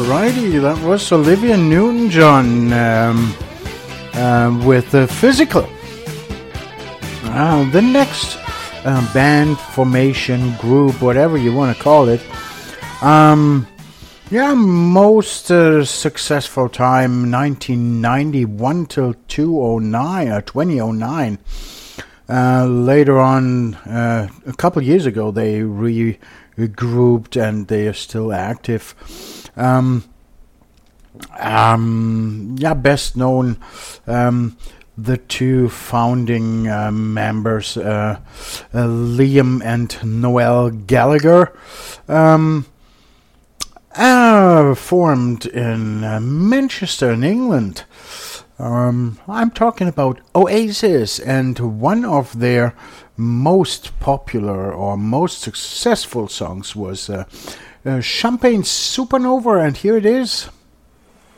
Righty, that was Olivia Newton-John with Physical. The next band, formation, group, whatever you want to call it. Most successful time, 1991 till 2009. Later on, a couple years ago, they regrouped and they are still active. Best known, the two founding members, Liam and Noel Gallagher, formed in Manchester in England. I'm talking about Oasis, and one of their most popular or most successful songs was Champagne Supernova, and here it is.